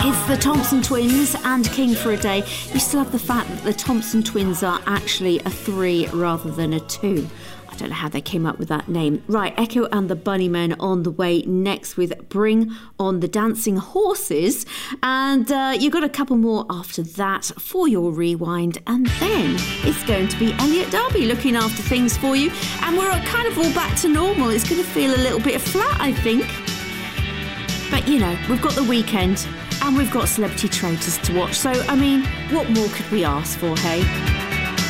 It's the Thompson Twins and King for a Day. You still have the fact that the Thompson Twins are actually a 3 rather than a 2. I don't know how they came up with that name. Right, Echo and the Bunnymen on the way next with Bring on the Dancing Horses. And you've got a couple more after that for your rewind. And then it's going to be Elliot Darby looking after things for you. And we're kind of all back to normal. It's going to feel a little bit flat, I think. But, you know, we've got the weekend and we've got Celebrity Traitors to watch. So, I mean, what more could we ask for, hey?